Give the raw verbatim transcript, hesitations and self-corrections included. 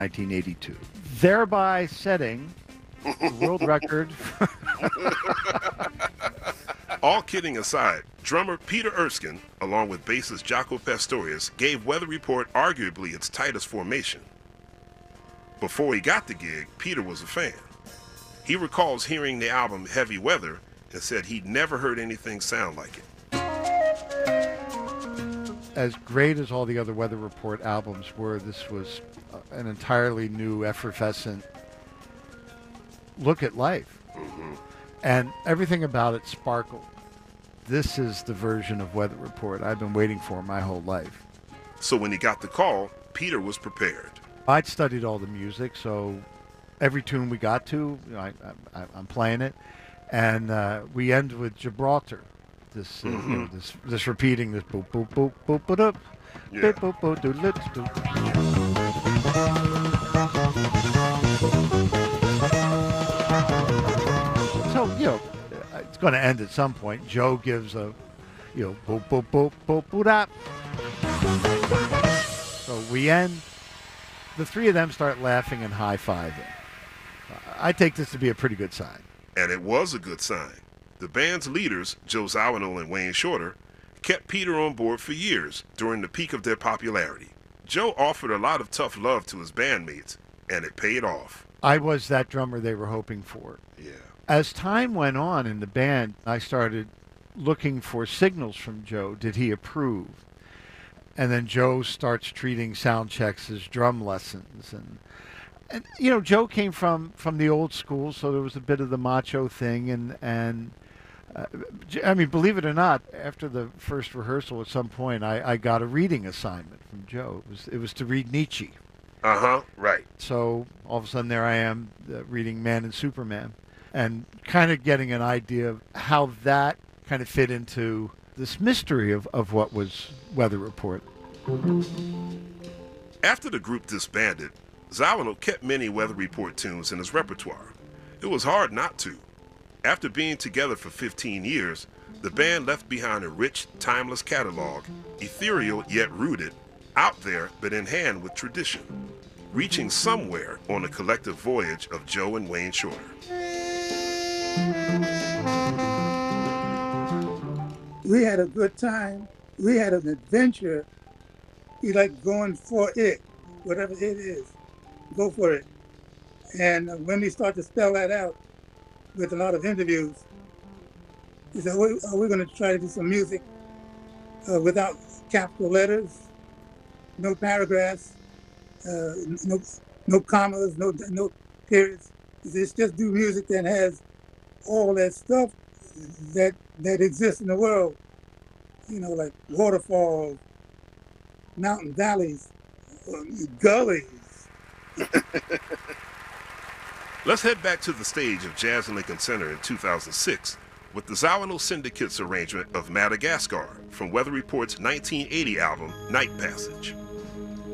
nineteen eighty-two, thereby setting the world record. All kidding aside, drummer Peter Erskine, along with bassist Jaco Pastorius, gave Weather Report arguably its tightest formation. Before he got the gig, Peter was a fan. He recalls hearing the album Heavy Weather and said he'd never heard anything sound like it. As great as all the other Weather Report albums were, this was an entirely new, effervescent look at life. Mm-hmm. And everything about it sparkled. This is the version of Weather Report I've been waiting for my whole life. So when he got the call, Peter was prepared. I'd studied all the music, so every tune we got to, you know, I, I, I'm playing it. And uh, we end with Gibraltar. This, uh, mm-hmm. you know, this, this repeating this boop boop boop boop boop up, Yeah. boop boop boop doo doo doo. So you know, it's going to end at some point. Joe gives a, you know, boop boop boop boop boop up. So we end. The three of them start laughing and high-fiving. I take this to be a pretty good sign. And it was a good sign. The band's leaders, Joe Zawinul and Wayne Shorter, kept Peter on board for years during the peak of their popularity. Joe offered a lot of tough love to his bandmates, and it paid off. I was that drummer they were hoping for. Yeah. As time went on in the band, I started looking for signals from Joe. Did he approve? And then Joe starts treating sound checks as drum lessons. And, and you know, Joe came from, from the old school, so there was a bit of the macho thing. And, and uh, I mean, believe it or not, after the first rehearsal at some point, I, I got a reading assignment from Joe. It was, it was to read Nietzsche. Uh-huh, right. So all of a sudden there I am uh, reading Man and Superman and kind of getting an idea of how that kind of fit into this mystery of, of what was Weather Report. After the group disbanded, Zawinul kept many Weather Report tunes in his repertoire. It was hard not to. After being together for fifteen years, the band left behind a rich, timeless catalog, ethereal yet rooted, out there but in hand with tradition, reaching somewhere on a collective voyage of Joe and Wayne Shorter. We had a good time. We had an adventure. We like going for it, whatever it is, go for it. And when we start to spell that out with a lot of interviews, we said, are we going to try to do some music uh, without capital letters, no paragraphs, uh, no no commas, no no periods. It's just do music that has all that stuff that that exists in the world. You know, like waterfalls, mountain valleys, gullies. Let's head back to the stage of Jazz in Lincoln Center in two thousand six with the Zawinul Syndicate's arrangement of Madagascar from Weather Report's nineteen eighty album, Night Passage.